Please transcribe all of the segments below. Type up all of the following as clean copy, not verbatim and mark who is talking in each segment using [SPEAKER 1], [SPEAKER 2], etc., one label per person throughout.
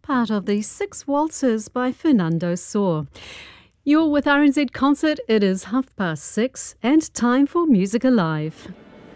[SPEAKER 1] part of the 6 Waltzes by Fernando Sor. You're with RNZ Concert. It is 6:30 and time for Music Alive.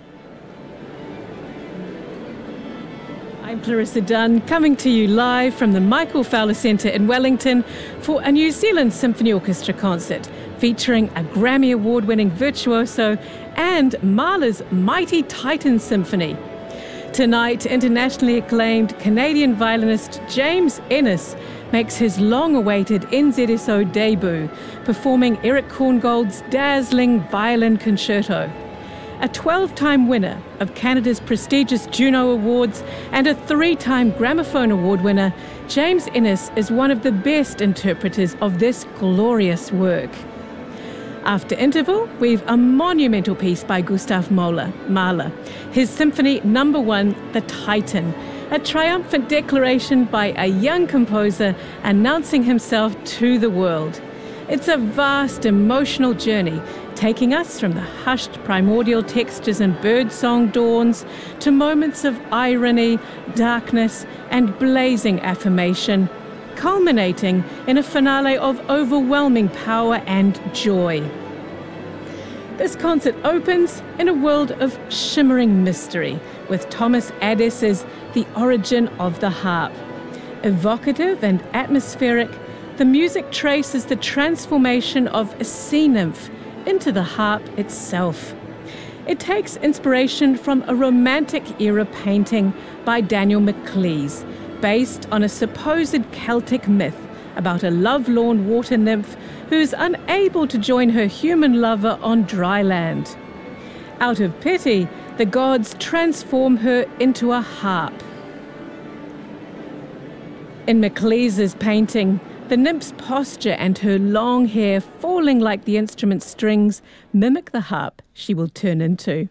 [SPEAKER 1] I'm Clarissa Dunn, coming to you live from the Michael Fowler Centre in Wellington for a New Zealand Symphony Orchestra concert featuring a Grammy Award-winning virtuoso and Mahler's Mighty Titan Symphony. Tonight, internationally acclaimed Canadian violinist James Ennis makes his long-awaited NZSO debut, performing Eric Korngold's dazzling violin concerto. A 12-time winner of Canada's prestigious Juno Awards and a 3-time Gramophone Award winner, James Ennis is one of the best interpreters of this glorious work. After interval, we've a monumental piece by Gustav Mahler, his Symphony No. 1, The Titan, a triumphant declaration by a young composer announcing himself to the world. It's a vast emotional journey, taking us from the hushed primordial textures and birdsong dawns to moments of irony, darkness, and blazing affirmation, culminating in a finale of overwhelming power and joy. This concert opens in a world of shimmering mystery with Thomas Addis's The Origin of the Harp. Evocative and atmospheric, the music traces the transformation of a sea nymph into the harp itself. It takes inspiration from a Romantic era painting by Daniel Maclise, based on a supposed Celtic myth about a lovelorn water nymph who's unable to join her human lover on dry land. Out of pity, the gods transform her into a harp. In Maclise's painting, the nymph's posture and her long hair falling like the instrument's strings mimic the harp she will turn into.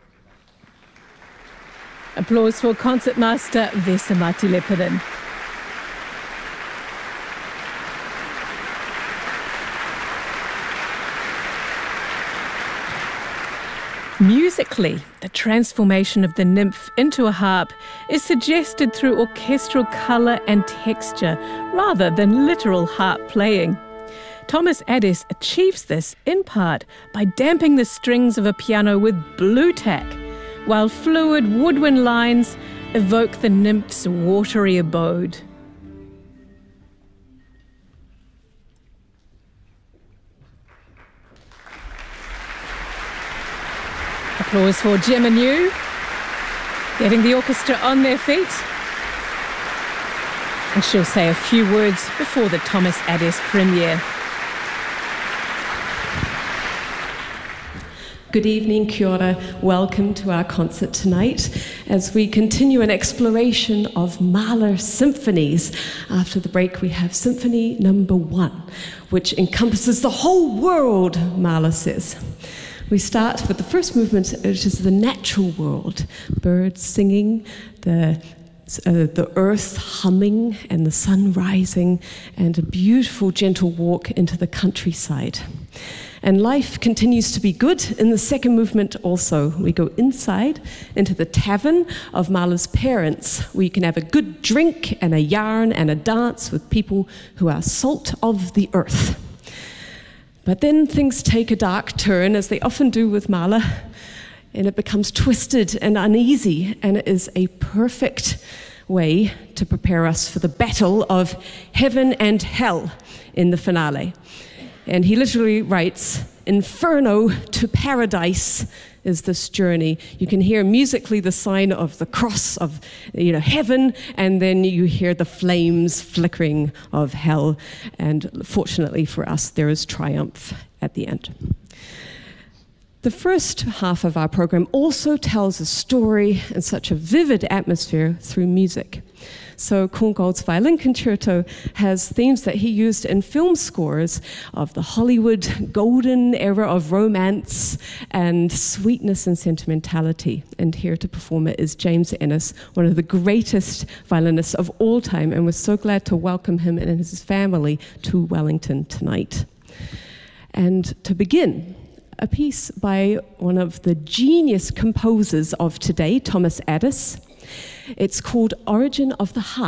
[SPEAKER 1] Applause for concertmaster Vesa-Matti Leppänen. Musically, the transformation of the nymph into a harp is suggested through orchestral colour and texture rather than literal harp playing. Thomas Addis achieves this in part by damping the strings of a piano with blue tack, while fluid woodwind lines evoke the nymph's watery abode. Applause for Gemma New, getting the orchestra on their feet. And she'll say a few words before the Thomas Addis premiere.
[SPEAKER 2] Good evening, kia ora. Welcome to our concert tonight as we continue an exploration of Mahler symphonies. After the break, we have Symphony No. 1, which encompasses the whole world, Mahler says. We start with the first movement, which is the natural world. Birds singing, the earth humming, and the sun rising, and a beautiful, gentle walk into the countryside. And life continues to be good in the second movement also. We go inside into the tavern of Mahler's parents, where you can have a good drink and a yarn and a dance with people who are salt of the earth. But then things take a dark turn, as they often do with Mahler, and it becomes twisted and uneasy, and it is a perfect way to prepare us for the battle of heaven and hell in the finale. And he literally writes, "Inferno to paradise is this journey." You can hear musically the sign of the cross of heaven, and then you hear the flames flickering of hell. And fortunately for us, there is triumph at the end. The first half of our program also tells a story in such a vivid atmosphere through music. So Korngold's Violin Concerto has themes that he used in film scores of the Hollywood golden era of romance and sweetness and sentimentality. And here to perform it is James Ennis, one of the greatest violinists of all time, and we're so glad to welcome him and his family to Wellington tonight. And to begin, a piece by one of the genius composers of today, Thomas Addis. It's called Origin of the Harp,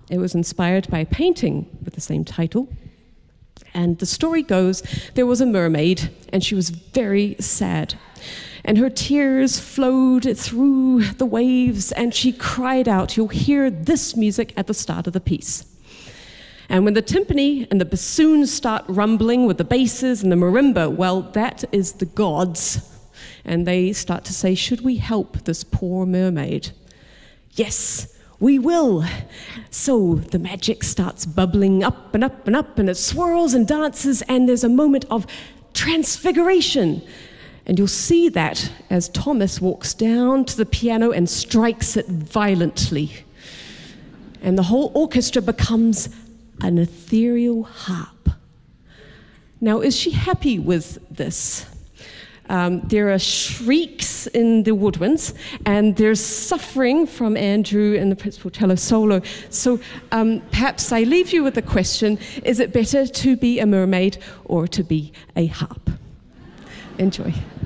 [SPEAKER 2] It was inspired by a painting with the same title. And the story goes, there was a mermaid, and she was very sad. And her tears flowed through the waves, and she cried out. You'll hear this music at the start of the piece. And when the timpani and the bassoons start rumbling with the basses and the marimba, well, that is the gods. And they start to say, should we help this poor mermaid? Yes, we will. So the magic starts bubbling up and up and up, and it swirls and dances, and there's a moment of transfiguration. And you'll see that as Thomas walks down to the piano and strikes it violently. And the whole orchestra becomes an ethereal harp. Now, is she happy with this? There are shrieks in the woodwinds, and there's suffering from Andrew in the principal cello solo. So perhaps I leave you with the question, is it better to be a mermaid or to be a harp? Enjoy.